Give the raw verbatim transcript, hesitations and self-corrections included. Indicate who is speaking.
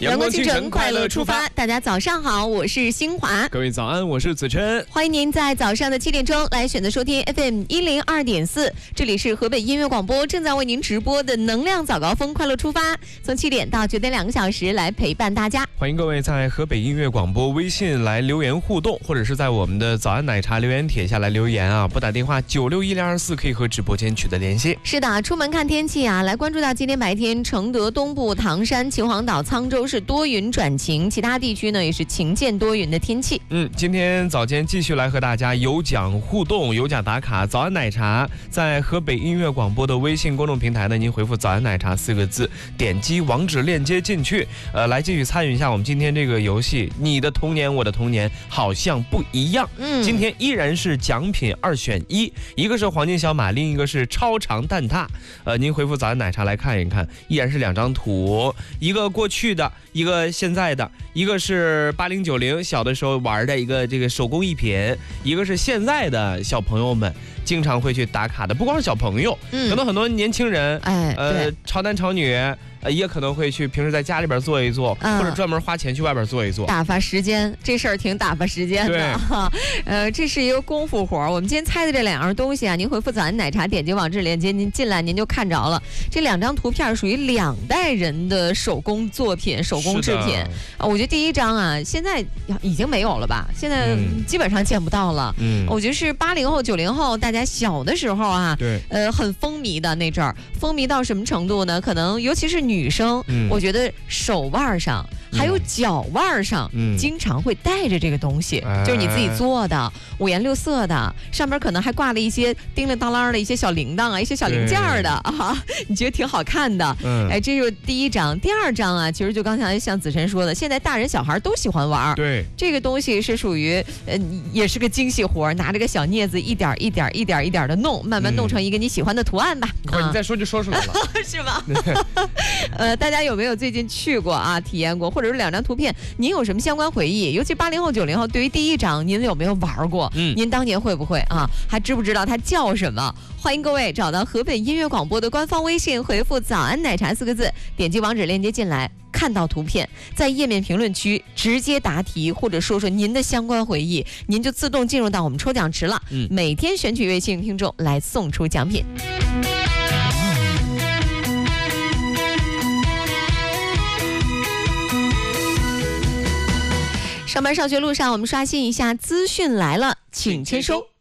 Speaker 1: 阳光清晨，快乐出发。大家早上好，我是新华。
Speaker 2: 各位早安，我是子琛。
Speaker 1: 欢迎您在早上的七点钟来选择收听 F M 一零二点四，这里是河北音乐广播正在为您直播的能量早高峰，快乐出发，从七点到九点两个小时来陪伴大家。
Speaker 2: 欢迎各位在河北音乐广播微信来留言互动，或者是在我们的早安奶茶留言帖下来留言啊，拨打电话九六一零二四可以和直播间取得联系。
Speaker 1: 是的，出门看天气啊，来关注到今天白天承德东部、唐山、秦皇岛、沧州是多云转晴，其他地区呢也是晴间多云的天气。
Speaker 2: 嗯，今天早间继续来和大家有奖互动、有奖打卡。早安奶茶在河北音乐广播的微信公众平台呢，您回复早安奶茶四个字，点击网址链接进去，呃，来继续参与一下我们今天这个游戏。你的童年，我的童年好像不一样。嗯，今天依然是奖品二选一，一个是黄金小马，另一个是超长蛋挞。呃，您回复早安奶茶来看一看，依然是两张图，一个过去的，一个现在的，一个是八零九零小的时候玩的一个这个手工艺品，一个是现在的小朋友们经常会去打卡的，不光是小朋友，嗯，可能很多年轻人，哎，呃，潮男潮女。呃，也可能会去平时在家里边做一做，嗯、或者专门花钱去外边做一做，
Speaker 1: 打发时间。这事儿挺打发时间的哈。呃，这是一个功夫活。我们今天猜的这两样东西啊，您回复早安奶茶，点击网址链接，您进来您就看着了。这两张图片属于两代人的手工作品、手工制品。啊，我觉得第一张啊，现在已经没有了吧？现在基本上见不到了。嗯，我觉得是八零后、九零后大家小的时候啊，对，呃，很风靡的那阵儿，风靡到什么程度呢？可能尤其是女。女生、嗯，我觉得手腕上还有脚腕上、嗯、经常会带着这个东西、嗯、就是你自己做的五颜六色的，上面可能还挂了一些叮铃当啷的一些小铃铛啊，一些小零件的啊，你觉得挺好看的、嗯、哎，这就是第一张。第二张啊，其实就刚才像子晨说的，现在大人小孩都喜欢玩，对，这个东西是属于呃也是个精细活，拿着个小镊子一点一点一点一点的弄，慢慢弄成一个你喜欢的图案吧、
Speaker 2: 嗯啊、你再说就说出来了
Speaker 1: 是吗呃，大家有没有最近去过啊？体验过，或者是两张图片，您有什么相关回忆？尤其八零后、九零后，对于第一张，您有没有玩过？嗯，您当年会不会啊？还知不知道它叫什么？欢迎各位找到河北音乐广播的官方微信，回复“早安奶茶”四个字，点击网址链接进来，看到图片，在页面评论区直接答题，或者说说您的相关回忆，您就自动进入到我们抽奖池了。嗯，每天选取一位幸运听众来送出奖品。上班上学路上，我们刷新一下资讯来了，请签收。